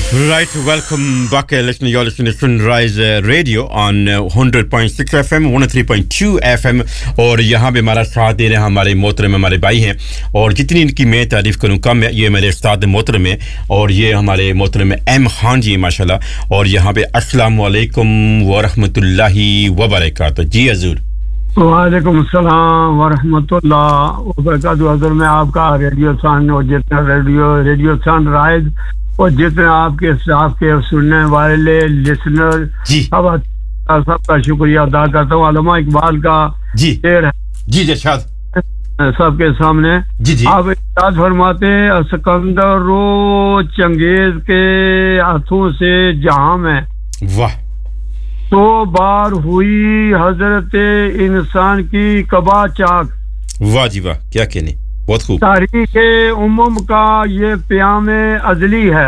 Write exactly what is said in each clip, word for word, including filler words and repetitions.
Right, welcome back. Uh, listening, you're listening to Sunrise uh, Radio on uh, one hundred point six F M, one oh three point two F M और यहाँ पे हमारा साथ दे रहे हैं हमारे मोहतरम हमारे भाई हैं और जितनी इनकी मैं तारीफ करूँ कम है ये मेरे उस्ताद मोहतरम हैं और ये हमारे मोहतरम एम खान जी माशाल्लाह और यहाँ पे अस्सलाम वालेकुम व रहमतुल्लाहि व बरकातहू जी हजूर वालेकुम अस्सलाम व रहमतुल्लाह व बरकातहू हजूर मैं आपका रेडियो सन और जितना रेडियो रेडियो सनराइज और जितने आपके स्टाफ के सुनने वाले लिसनर सब सबका शुक्रिया अदा करता हूँ अल्लामा इकबाल का जी शेर है जी इरशाद सबके सामने जी जी आप इरशाद फरमाते हैं सिकंदर रो चंगेज के हाथों से जहां में वाह तो बार हुई हजरत इंसान की कबा चाक वाह जी वाह क्या कहने बहुत खूब तारीख उम्म का ये प्याम अजली है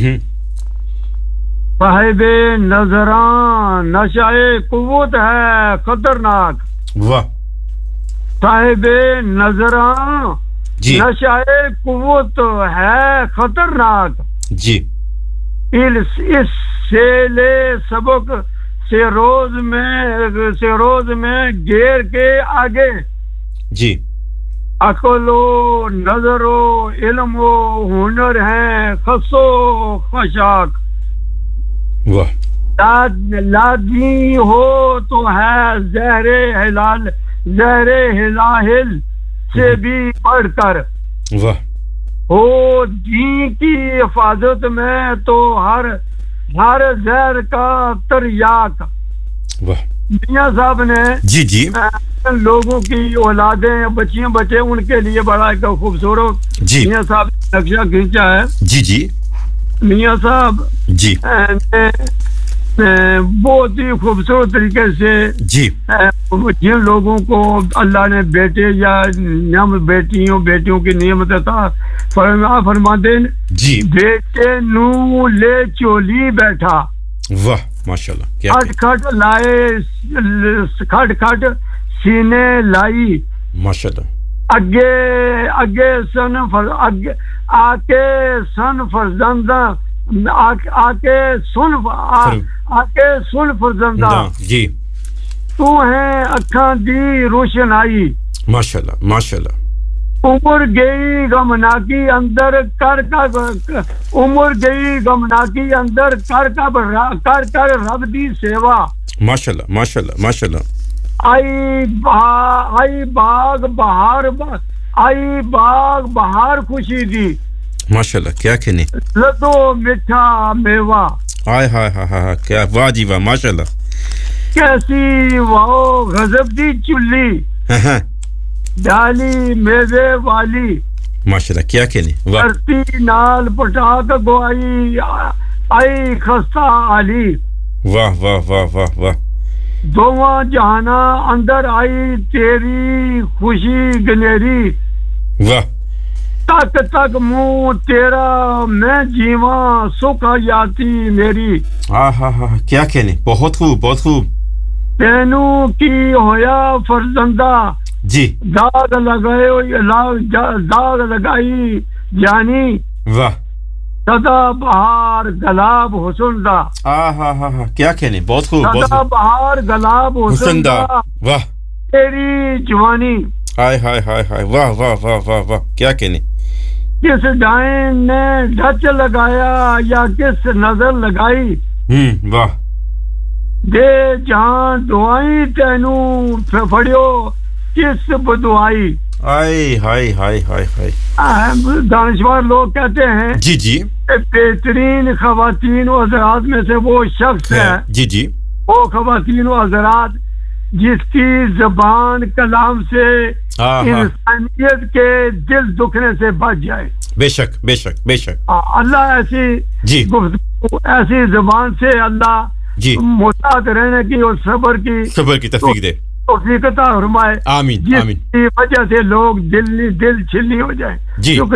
साहिब नजरान नशाए कुव्वत है खतरनाक वाह साहिब नजरान नशाए कुव्वत है खतरनाक जी इस इससे ले सबक से रोज में से रोज में घेर के आगे जी अकलो नजरो इल्म हुनर है खसो खशाक वाह लादी हो तो है जहरे हिलाल जहरे हिलाहिल से भी बढ़कर वाह हो दी की हिफाजत में तो हर हर जहर का तरियाक वाह मियां साहब ने जी जी लोगों की औलादें बच्चियां बच्चे उनके लिए बड़ा एक खूबसूरत जी मियां साहब ने नक्शा खींचा है जी जी मियां साहब जी ने बहुत ही खूबसूरत तरीके से जी जिन लोगों को अल्लाह ने बेटे या नियम बेटियों बेटियों की नियमत अता फरमा फरमाते जी बेटे नू ले चोली बैठा वाह माशाल्लाह क्या खट खट लाए खट खट सीने लाई माशाल्लाह अगे अगे सन फर अगे आके सन फरजंदा आके आके सुन आ, आके सुन फरजंदा जी तू है अखां दी रोशनाई माशाल्लाह माशाल्लाह उम्र गई गमनाकी अंदर कर का उम्र गई गमनाकी अंदर कर का कर कर रब दी सेवा माशाल्लाह माशाल्लाह माशाल्लाह आई बा आई बाग बहार बा, आई बाग बहार खुशी दी माशाल्लाह क्या कहने लदो मीठा मेवा हाय हाय हाय हाय क्या वाह जी वाह माशाल्लाह कैसी वो गजब दी चुल्ली डाली मेवे वाली माशाल्लाह क्या कहने वाह धरती नाल पटाक गोई आई खस्ता आली वाह वाह वाह वाह वाह दोवा जहाना अंदर आई तेरी खुशी गनेरी वाह तक तक मुंह तेरा मैं जीवा सुख याती मेरी हाँ हाँ हाँ क्या कहने बहुत खूब बहुत खूब तेनू की होया फरजंदा जी दाग लगाए दाग लगाई जानी वाह सदा बहार गलाब हुस्न दा हाँ हाँ हाँ हाँ क्या कहने बहुत खूब सदा बहार गलाब हुस्न दा वाह तेरी जवानी हाय हाय हाय हाय वाह वाह वाह वाह वाह क्या कहने किस डाइन ने ढच लगाया या किस नजर लगाई हम्म वाह दे जान दुआई तेनू फड़ियो किस बदुआई हाय हाय हाय हाय हाय दानिशवर लोग कहते हैं जी जी बेहतरीन खवातीन व हज़रात में से वो शख्स है जी जी वो खवातीन व हज़रात जिसकी जबान कलाम से इंसानियत के दिल दुखने से बच जाए बेशक बेशक बेशक अल्लाह ऐसी जी ऐसी जबान से अल्लाह जी मोहतात रहने की और सब्र की सब्र की तौफीक दे तौफीक अता फरमाए आमीन आमीन जिसकी वजह से लोग दिल दिल छिलनी हो जाए जी शुक्रिया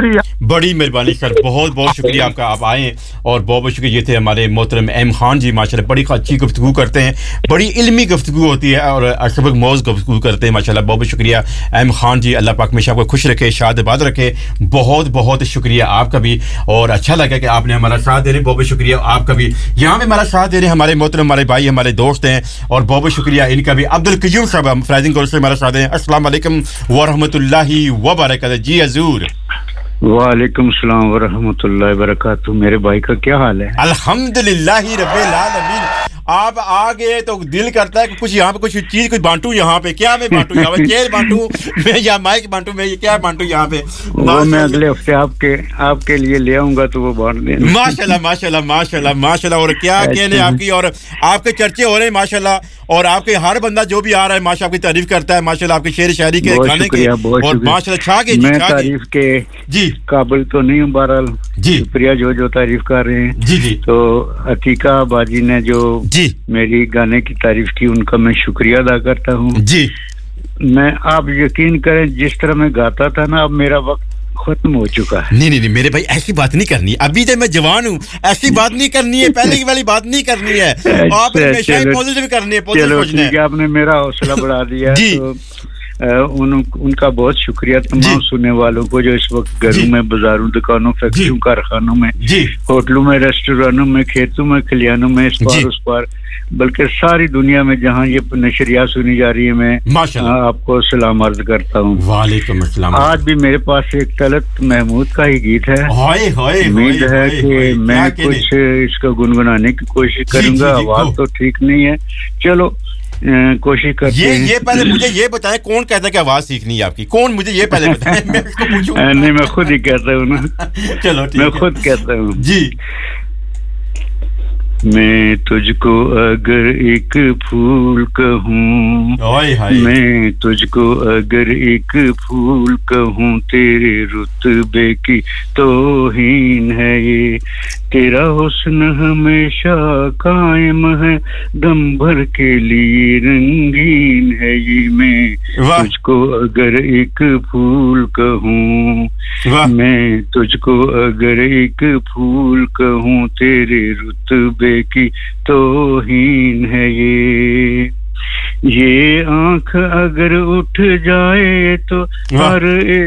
बड़ी मेहरबानी सर, बहुत बहुत शुक्रिया आपका, आप आए और बहुत बहुत शुक्रिया। ये थे हमारे मोहतरम एम खान जी, माशाल्लाह बड़ी अच्छी गुफ्तगू करते हैं, बड़ी इल्मी गुफ्तगू होती है और सबक मौज गुफ्तगू करते हैं माशाल्लाह। बहुत बहुत शुक्रिया एम खान जी, अल्लाह पाक हमेशा आपको खुश रखे, शाद आबाद रखे। बहुत बहुत शुक्रिया आपका भी, और अच्छा लगा कि आपने हमारा साथ दे रहे, बहुत बहुत शुक्रिया आपका भी। यहाँ पे हमारा साथ दे रहे हमारे मोहतरम हमारे भाई हमारे दोस्त हैं, और बहुत बहुत शुक्रिया इनका भी। अब्दुल कयूम साहब फ्राइजिंग कोर्स से हमारा साथ हैं। अस्सलाम वालेकुम व रहमतुल्लाहि व बरकातहू। जी हजूर। वालेकुम सलाम व रहमतुल्लाहि व बरकातहू। मेरे भाई का क्या हाल है? अल्हम्दुलिल्लाह रब्बिल आलमीन। आप आ गए तो दिल करता है कि कुछ यहाँ पे कुछ चीज कुछ बांटू, यहाँ पे क्या मैं बांटू, यहाँ पे चेयर बांटू मैं, या माइक बांटू मैं, ये क्या बांटू यहाँ पे। वो मैं अगले हफ्ते आपके आपके लिए ले आऊंगा तो वो बांट देना। माशाल्लाह माशाल्लाह माशाल्लाह माशाल्लाह। और क्या कहने आपकी, और आपके चर्चे हो रहे हैं माशाल्लाह, और आपके हर बंदा जो भी आ रहा है माशा आपकी तारीफ करता है माशाल्लाह, आपके शेर शायरी के गाने के, और माशाल्लाह छा के मैं तारीफ के जी काबिल तो नहीं हूँ, बहरहाल जी शुक्रिया जो जो तारीफ कर रहे हैं। जी जी। तो अतीका बाजी ने जो जी मेरी गाने की तारीफ की, उनका मैं शुक्रिया अदा करता हूँ जी। मैं, आप यकीन करें जिस तरह मैं गाता था ना, अब मेरा वक्त खत्म हो चुका है। नहीं नहीं नहीं मेरे भाई, ऐसी बात नहीं करनी, अभी तो मैं जवान हूँ, ऐसी बात नहीं करनी है, पहले की वाली बात नहीं करनी है, आपने हमेशा ही पॉजिटिव करनी है, पॉजिटिव सोचना है। आपने मेरा हौसला बढ़ा दिया जी। तो उन उनका बहुत शुक्रिया तमाम सुनने वालों को जो इस वक्त घरों में, बाजारों, दुकानों, फैक्ट्रियों, कारखानों में, होटलों में, रेस्टोरेंटों में, खेतों में, खलियानों में, इस पार उस पार, बल्कि सारी दुनिया में जहाँ ये नशरिया सुनी जा रही है, मैं आपको सलाम अर्ज करता हूँ। वालेकुम अस्सलाम। आज भी मेरे पास एक तलत महमूद का ही गीत है, उम्मीद है कि मैं कुछ इसको गुनगुनाने की कोशिश करूंगा। आवाज तो ठीक नहीं है, चलो कोशिश करते ये हैं। ये पहले मुझे ये बताएं, कौन कहता है कि आवाज सीखनी है आपकी, कौन, मुझे ये पहले बताएं, मैं इसको पूछूं। नहीं, मैं खुद ही कहता हूँ ना। चलो ठीक मैं खुद कहता हूँ जी। मैं तुझको अगर एक फूल कहूँ, मैं तुझको अगर एक फूल कहूँ, तेरे रुतबे की तौहीन है ये, तेरा हुस्न हमेशा कायम है, दम भर के लिए रंगीन है ये, मैं तुझको अगर एक फूल कहूँ, मैं तुझको अगर एक फूल कहूँ, तेरे रुतबे की तौहीन है ये, ये आंख अगर उठ जाए तो हर